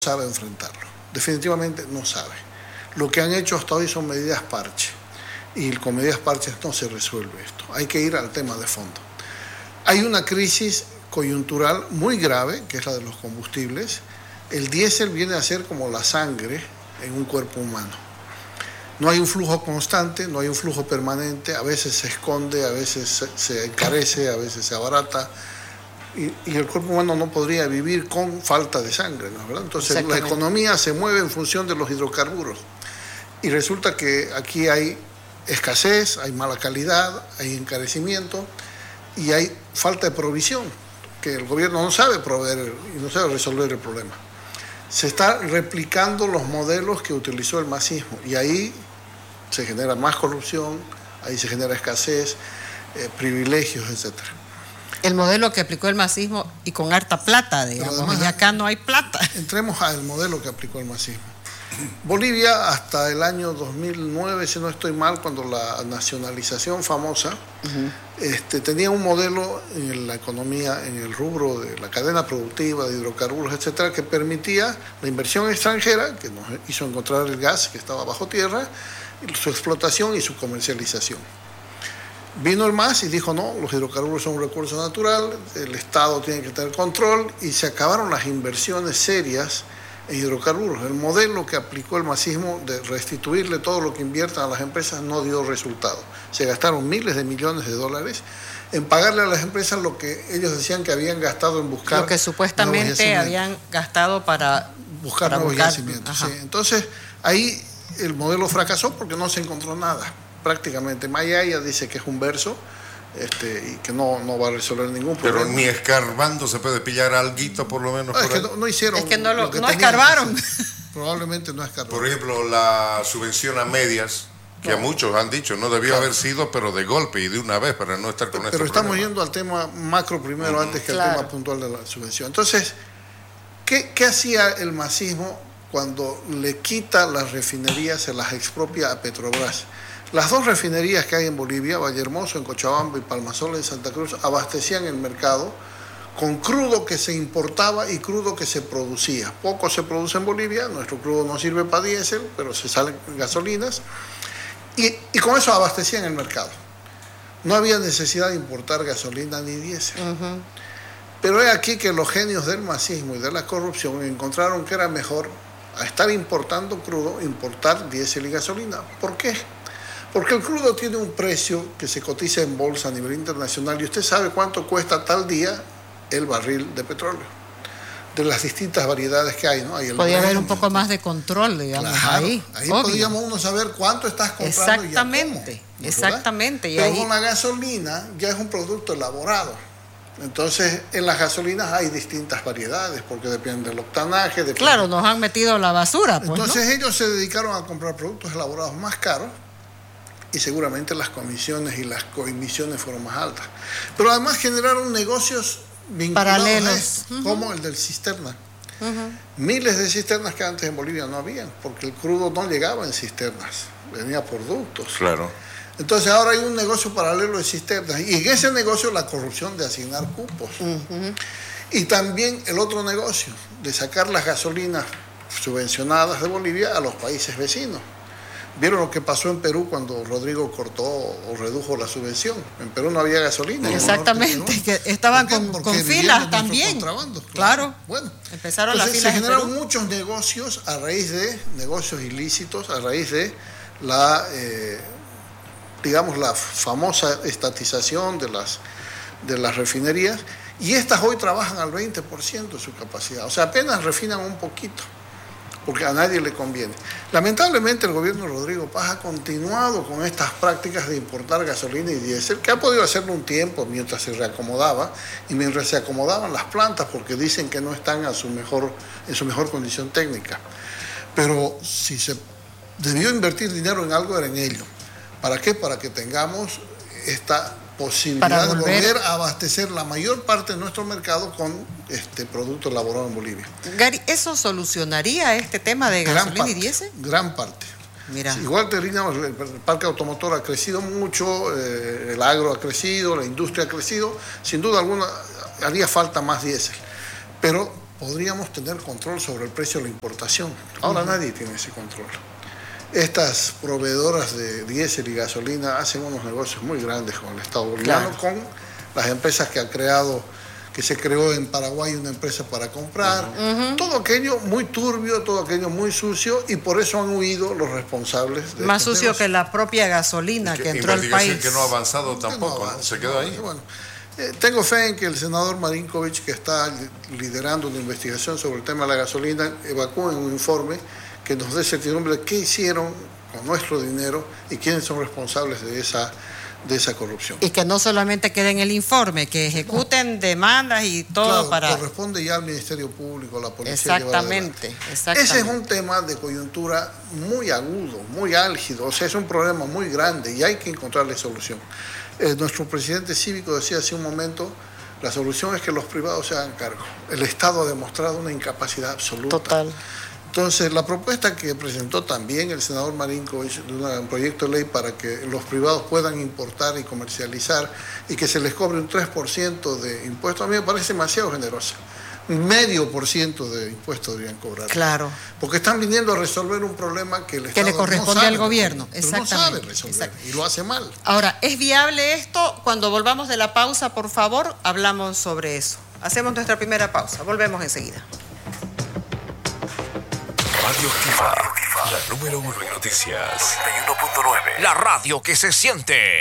sabe enfrentarlo. Definitivamente no sabe. Lo que han hecho hasta hoy son medidas parche. Y con medidas parches no se resuelve esto. Hay que ir al tema de fondo. Hay una crisis coyuntural muy grave, que es la de los combustibles. El diésel viene a ser como la sangre en un cuerpo humano. No hay un flujo constante, no hay un flujo permanente, a veces se esconde, a veces se encarece, a veces se abarata, y el cuerpo humano no podría vivir con falta de sangre, ¿no? ¿Verdad? Entonces la economía se mueve en función de los hidrocarburos, y resulta que aquí hay escasez, hay mala calidad, hay encarecimiento, y hay falta de provisión, que el gobierno no sabe proveer y no sabe resolver el problema. Se está replicando los modelos que utilizó el masismo, y ahí se genera más corrupción, ahí se genera escasez, privilegios, etcétera. El modelo que aplicó el masismo y con harta plata, digamos, además, y acá no hay plata. Entremos al modelo que aplicó el masismo. Bolivia hasta el año 2009, si no estoy mal, cuando la nacionalización famosa, tenía un modelo en la economía, en el rubro de la cadena productiva de hidrocarburos, etcétera, que permitía la inversión extranjera, que nos hizo encontrar el gas que estaba bajo tierra, su explotación y su comercialización. Vino el MAS y dijo, no, los hidrocarburos son un recurso natural, el Estado tiene que tener control, y se acabaron las inversiones serias en hidrocarburos. El modelo que aplicó el masismo de restituirle todo lo que inviertan a las empresas no dio resultado. Se gastaron miles de millones de dólares en pagarle a las empresas lo que ellos decían que habían gastado en buscar. Lo que supuestamente habían gastado para buscar nuevos yacimientos. Sí. Entonces, ahí el modelo fracasó porque no se encontró nada. Prácticamente Mayaya dice que es un verso y que no va a resolver ningún problema. Pero ni escarbando se puede pillar alguito por lo menos. Es que no hicieron. Es que no escarbaron. Probablemente no escarbaron. Por ejemplo, la subvención a medias, que a muchos han dicho no debió haber sido, pero de golpe y de una vez para no estar con esto. Pero estamos yendo al tema macro primero, antes que al tema puntual de la subvención. Entonces, ¿qué hacía el masismo cuando le quita las refinerías, se las expropia a Petrobras? Las dos refinerías que hay en Bolivia, Vallehermoso en Cochabamba y Palmasola en Santa Cruz, abastecían el mercado con crudo que se importaba y crudo que se producía. Poco se produce en Bolivia, nuestro crudo no sirve para diésel, pero se salen gasolinas, y con eso abastecían el mercado. No había necesidad de importar gasolina ni diésel. Pero es aquí que los genios del masismo y de la corrupción encontraron que era mejor, a estar importando crudo, importar diésel y gasolina. ¿Por qué? Porque el crudo tiene un precio que se cotiza en bolsa a nivel internacional, y usted sabe cuánto cuesta tal día el barril de petróleo, de las distintas variedades que hay, ¿no? Podría haber un poco más de control, digamos, claro, ahí podríamos uno saber cuánto estás comprando. Exactamente, y cómo, exactamente. Pero ahí, con la gasolina ya es un producto elaborado. Entonces, en las gasolinas hay distintas variedades, porque depende del octanaje. Claro, nos han metido la basura, pues, entonces, ¿no? Ellos se dedicaron a comprar productos elaborados más caros, y seguramente las comisiones y las coemisiones fueron más altas. Pero además generaron negocios vinculados paralelos a esto, como el del cisterna. Miles de cisternas que antes en Bolivia no habían, porque el crudo no llegaba en cisternas, venía por ductos. Claro. Entonces ahora hay un negocio paralelo de cisternas, y en ese negocio la corrupción de asignar cupos. Y también el otro negocio de sacar las gasolinas subvencionadas de Bolivia a los países vecinos. ¿Vieron lo que pasó en Perú cuando Rodrigo cortó o redujo la subvención? En Perú no había gasolina. Exactamente, que estaban con filas también. Claro. Bueno, empezaron las filas. Se generaron muchos negocios a raíz de negocios ilícitos, a raíz de la, digamos, la famosa estatización de las refinerías, y estas hoy trabajan al 20% de su capacidad. O sea, apenas refinan un poquito, porque a nadie le conviene. Lamentablemente el gobierno de Rodrigo Paz ha continuado con estas prácticas de importar gasolina y diésel, que ha podido hacerlo un tiempo mientras se reacomodaba, y mientras se acomodaban las plantas, porque dicen que no están en su mejor condición técnica. Pero si se debió invertir dinero en algo, era en ello. ¿Para qué? Para que tengamos esta posibilidad de volver a abastecer la mayor parte de nuestro mercado con producto elaborado en Bolivia. Gary, ¿eso solucionaría este tema de gasolina y diésel? Gran parte. Mira. Igual el parque automotor ha crecido mucho, el agro ha crecido, la industria ha crecido. Sin duda alguna haría falta más diésel. Pero podríamos tener control sobre el precio de la importación. Ahora nadie tiene ese control. Estas proveedoras de diésel y gasolina hacen unos negocios muy grandes con el Estado boliviano, con las empresas que se creó en Paraguay una empresa para comprar, todo aquello muy turbio, todo aquello muy sucio, y por eso han huido los responsables de más estos sucio negocios. que la propia gasolina que entró al país. Que no ha avanzado tampoco, No avanza, se quedó ahí. Bueno, tengo fe en que el senador Marinkovic, que está liderando una investigación sobre el tema de la gasolina, evacúe un informe que nos dé certidumbre de qué hicieron con nuestro dinero y quiénes son responsables de esa corrupción. Y que no solamente quede en el informe, que ejecuten demandas y todo, claro, para... corresponde ya al Ministerio Público, a la policía. Exactamente. Ese es un tema de coyuntura muy agudo, muy álgido, o sea, es un problema muy grande y hay que encontrarle solución. Nuestro presidente cívico decía hace un momento, la solución es que los privados se hagan cargo. El Estado ha demostrado una incapacidad absoluta. Total. Entonces, la propuesta que presentó también el senador Marinkovic de un proyecto de ley para que los privados puedan importar y comercializar y que se les cobre un 3% de impuestos, a mí me parece demasiado generosa. 0,5% de impuestos deberían cobrar. Claro. Porque están viniendo a resolver un problema que el Estado le corresponde no sabe al gobierno. resolver, pero no sabe resolver y lo hace mal. Ahora, ¿es viable esto? Cuando volvamos de la pausa, por favor, hablamos sobre eso. Hacemos nuestra primera pausa. Volvemos enseguida. Radio Activa, la número 1 en noticias. 91.9. La radio que se siente.